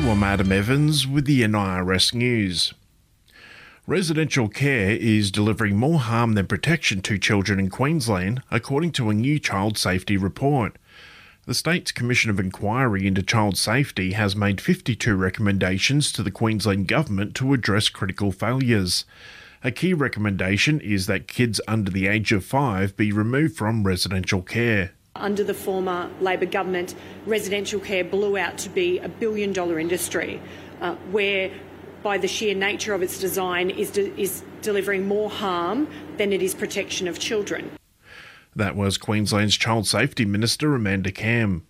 I'm Adam Evans with the NIRS News. Residential care is delivering more harm than protection to children in Queensland, according to a new child safety report. The state's Commission of Inquiry into Child Safety has made 52 recommendations to the Queensland Government to address critical failures. A key recommendation is that kids under the age of 5 be removed from residential care. Under the former Labor government, residential care blew out to be a billion-dollar industry, where by the sheer nature of its design is delivering more harm than it is protection of children. That was Queensland's Child Safety Minister Amanda Cam.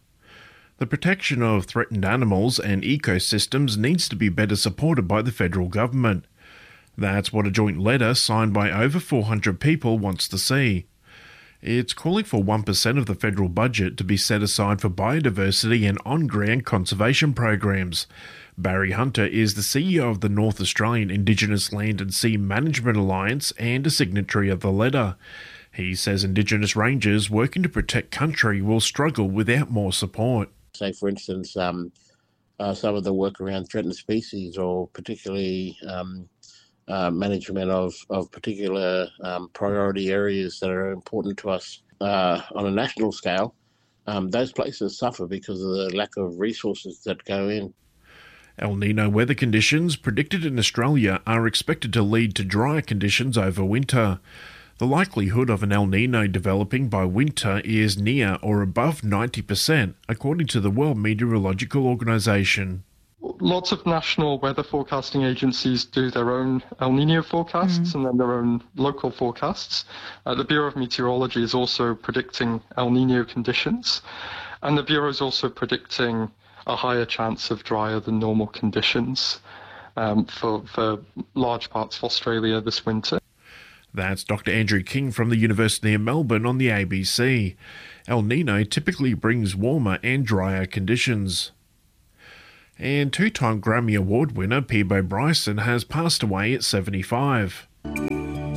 The protection of threatened animals and ecosystems needs to be better supported by the federal government. That's what a joint letter signed by over 400 people wants to see. It's calling for 1% of the federal budget to be set aside for biodiversity and on-ground conservation programs. Barry Hunter is the CEO of the North Australian Indigenous Land and Sea Management Alliance and a signatory of the letter. He says Indigenous rangers working to protect country will struggle without more support. Say, for instance, some of the work around threatened species, or particularly management of particular priority areas that are important to us on a national scale, those places suffer because of the lack of resources that go in. El Niño weather conditions predicted in Australia are expected to lead to drier conditions over winter. The likelihood of an El Niño developing by winter is near or above 90%, according to the World Meteorological Organization. Lots of national weather forecasting agencies do their own El Niño forecasts and then their own local forecasts. The Bureau of Meteorology is also predicting El Niño conditions, and the Bureau is also predicting a higher chance of drier than normal conditions for large parts of Australia this winter. That's Dr. Andrew King from the University of Melbourne on the ABC. El Niño typically brings warmer and drier conditions. And two-time Grammy Award winner Peabo Bryson has passed away at 75.